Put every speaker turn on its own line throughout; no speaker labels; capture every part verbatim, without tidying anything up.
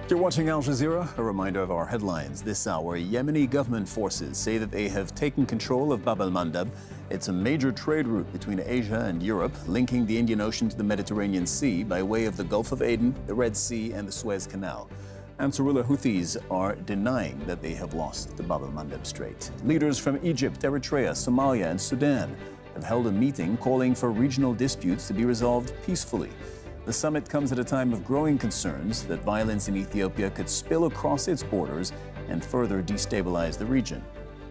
You're watching Al Jazeera. A reminder of our headlines this hour. Yemeni government forces say that they have taken control of Bab el-Mandab. It's a major trade route between Asia and Europe, linking the Indian Ocean to the Mediterranean Sea by way of the Gulf of Aden, the Red Sea, and the Suez Canal. Ansarullah Houthis are denying that they have lost the Bab el-Mandab Strait. Leaders from Egypt, Eritrea, Somalia, and Sudan have held a meeting calling for regional disputes to be resolved peacefully. The summit comes at a time of growing concerns that violence in Ethiopia could spill across its borders and further destabilize the region.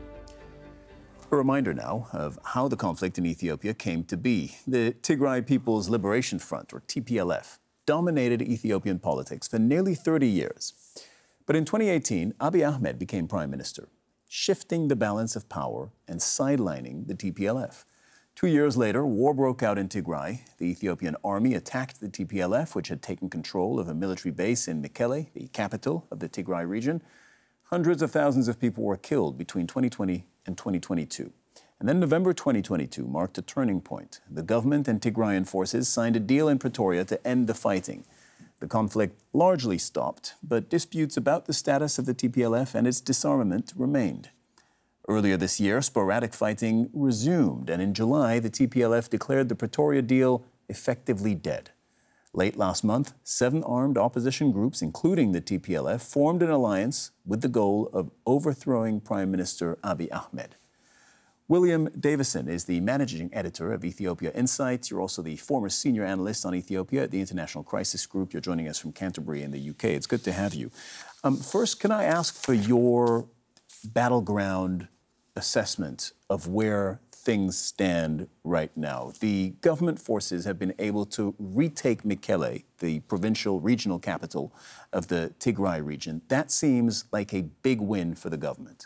A reminder now of how the conflict in Ethiopia came to be. The Tigray People's Liberation Front, or T P L F, dominated Ethiopian politics for nearly thirty years. But in twenty eighteen, Abiy Ahmed became prime minister, shifting the balance of power and sidelining the T P L F. Two years later, war broke out in Tigray. The Ethiopian army attacked the T P L F, which had taken control of a military base in Mekelle, the capital of the Tigray region. Hundreds of thousands of people were killed between twenty twenty and twenty twenty-two. And then November twenty twenty-two marked a turning point. The government and Tigrayan forces signed a deal in Pretoria to end the fighting. The conflict largely stopped, but disputes about the status of the T P L F and its disarmament remained. Earlier this year, sporadic fighting resumed, and in July, the T P L F declared the Pretoria deal effectively dead. Late last month, seven armed opposition groups, including the T P L F, formed an alliance with the goal of overthrowing Prime Minister Abiy Ahmed. William Davison is the managing editor of Ethiopia Insights. You're also the former senior analyst on Ethiopia at the International Crisis Group. You're joining us from Canterbury in the U K. It's good to have you. Um, first, can I ask for your battleground assessment of where things stand right now? The government forces have been able to retake Mekelle, the provincial regional capital of the Tigray region. That seems like a big win for the government.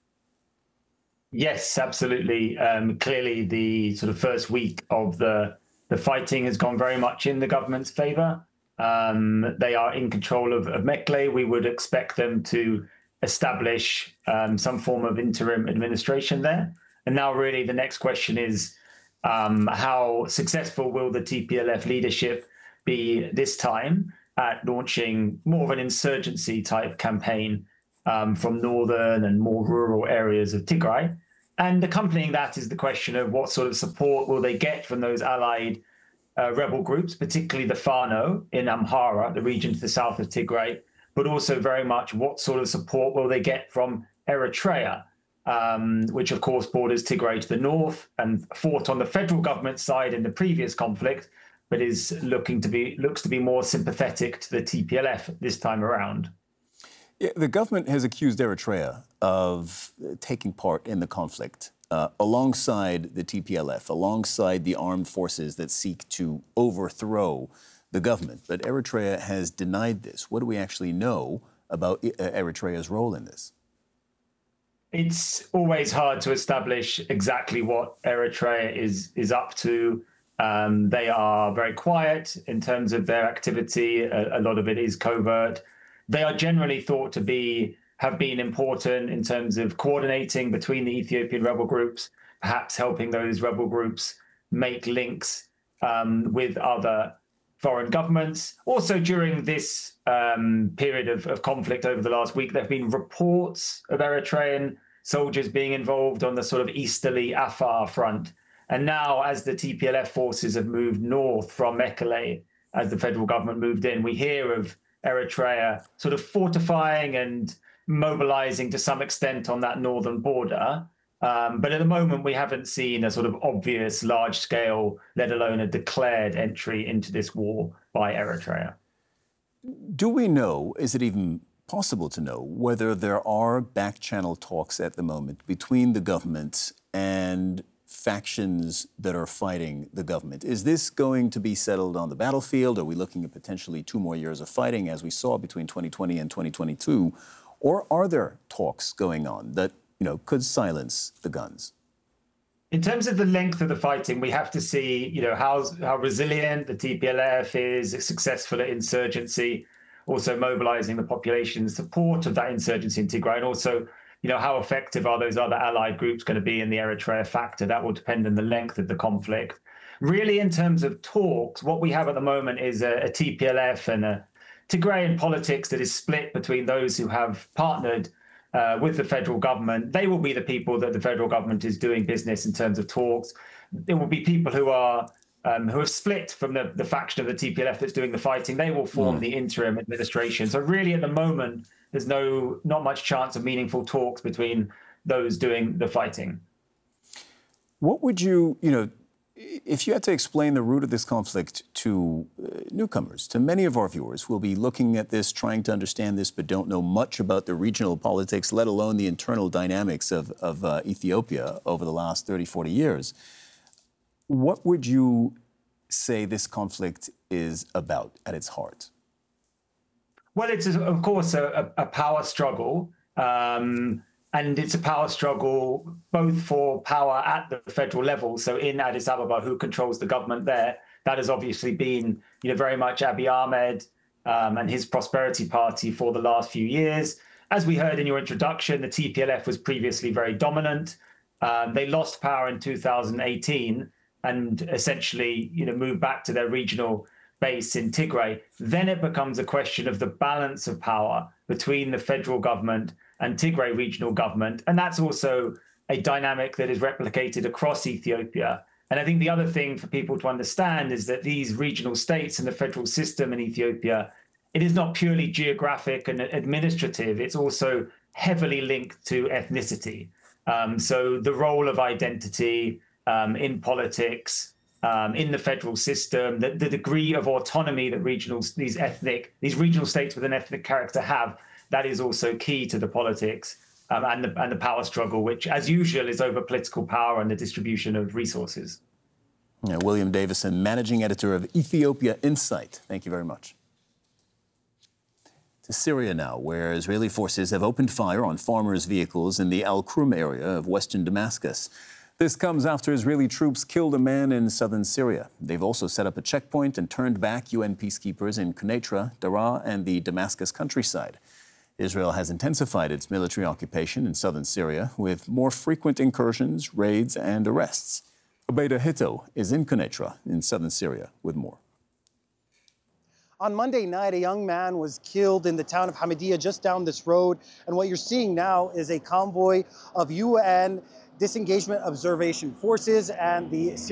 Yes, absolutely. Um, clearly, the sort of first week of the the fighting has gone very much in the government's favour. Um, they are in control of, of Mekelle. We would expect them to establish um, some form of interim administration there. And now really the next question is um, how successful will the T P L F leadership be this time at launching more of an insurgency type campaign um, from northern and more rural areas of Tigray. And accompanying that is the question of what sort of support will they get from those allied uh, rebel groups, particularly the Fano in Amhara, the region to the south of Tigray, but also very much what sort of support will they get from Eritrea, um, which of course borders Tigray to the north and fought on the federal government side in the previous conflict, but is looking to be looks to be more sympathetic to the T P L F this time around.
Yeah, the government has accused Eritrea of taking part in the conflict uh, alongside the T P L F, alongside the armed forces that seek to overthrow the government. But Eritrea has denied this. What do we actually know about Eritrea's role in this?
It's always hard to establish exactly what Eritrea is is up to. Um, they are very quiet in terms of their activity. A, a lot of it is covert. They are generally thought to be have been important in terms of coordinating between the Ethiopian rebel groups, perhaps helping those rebel groups make links um, with other foreign governments. Also, during this um, period of, of conflict over the last week, there have been reports of Eritrean soldiers being involved on the sort of easterly Afar front. And now, as the T P L F forces have moved north from Mekelle, as the federal government moved in, we hear of Eritrea sort of fortifying and mobilizing to some extent on that northern border. Um, but at the moment, we haven't seen a sort of obvious large scale, let alone a declared entry into this war by Eritrea.
Do we know, is it even possible to know, whether there are back channel talks at the moment between the government and factions that are fighting the government? Is this going to be settled on the battlefield? Are we looking at potentially two more years of fighting, as we saw between twenty twenty and twenty twenty-two? Or are there talks going on that, you know, could silence the guns?
In terms of the length of the fighting, we have to see, you know, how, how resilient the T P L F is, successful at insurgency, also mobilizing the population's support of that insurgency in Tigray, and also, you know, how effective are those other allied groups going to be in the Eritrea factor? That will depend on the length of the conflict. Really, in terms of talks, what we have at the moment is a, a T P L F and a Tigrayan politics that is split between those who have partnered uh, with the federal government. They will be the people that the federal government is doing business in terms of talks. There will be people who are um, who have split from the, the faction of the T P L F that's doing the fighting. They will form mm. the interim administration. So really, at the moment, there's no not much chance of meaningful talks between those doing the fighting.
What would you, you know, if you had to explain the root of this conflict to uh, newcomers, to many of our viewers who will be looking at this, trying to understand this, but don't know much about the regional politics, let alone the internal dynamics of, of uh, Ethiopia over the last thirty, forty years, what would you say this conflict is about at its heart?
Well, it's, of course, a, a power struggle. Um, And it's a power struggle both for power at the federal level. So in Addis Ababa, who controls the government there? That has obviously been, you know, very much Abiy Ahmed um, and his Prosperity Party for the last few years. As we heard in your introduction, the T P L F was previously very dominant. Um, they lost power in two thousand eighteen and essentially, you know, moved back to their regional base in Tigray. Then it becomes a question of the balance of power between the federal government and Tigray regional government. And that's also a dynamic that is replicated across Ethiopia. And I think the other thing for people to understand is that these regional states and the federal system in Ethiopia, it is not purely geographic and administrative. It's also heavily linked to ethnicity. Um, so the role of identity um, in politics, um, in the federal system, the, the degree of autonomy that regional, these ethnic, these regional states with an ethnic character have, that is also key to the politics um, and, the, and the power struggle, which, as usual, is over political power and the distribution of resources.
Yeah, William Davison, managing editor of Ethiopia Insight. Thank you very much. To Syria now, where Israeli forces have opened fire on farmers' vehicles in the Al-Krum area of western Damascus. This comes after Israeli troops killed a man in southern Syria. They've also set up a checkpoint and turned back U N peacekeepers in Quneitra, Daraa, and the Damascus countryside. Israel has intensified its military occupation in southern Syria with more frequent incursions, raids, and arrests. Obeida Hito is in Quneitra in southern Syria with more.
On Monday night, a young man was killed in the town of Hamidiya just down this road. And what you're seeing now is a convoy of U N disengagement observation forces and the